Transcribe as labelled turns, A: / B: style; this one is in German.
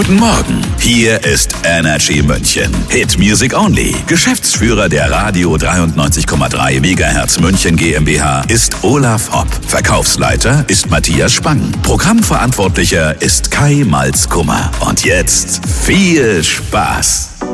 A: Guten Morgen, hier ist Energy München. Hit Music Only. Geschäftsführer der Radio 93,3 MHz München GmbH ist Olaf Hopp. Verkaufsleiter ist Matthias Spang. Programmverantwortlicher ist Kai Malzkummer. Und jetzt viel Spaß.